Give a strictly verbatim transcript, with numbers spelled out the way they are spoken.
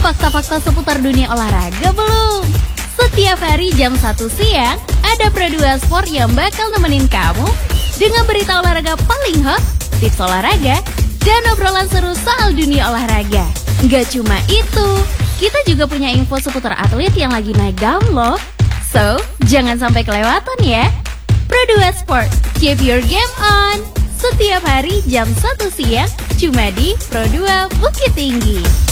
fakta-fakta seputar dunia olahraga belum? Setiap hari jam satu siang, ada Pro dua Sport yang bakal nemenin kamu dengan berita olahraga paling hot, tips olahraga, dan obrolan seru soal dunia olahraga. Gak cuma itu, kita juga punya info seputar atlet yang lagi naik daun loh. So, jangan sampai kelewatan ya. Pro dua Sport, keep your game on. Setiap hari jam satu siang, cuma di Pro dua Bukit Tinggi.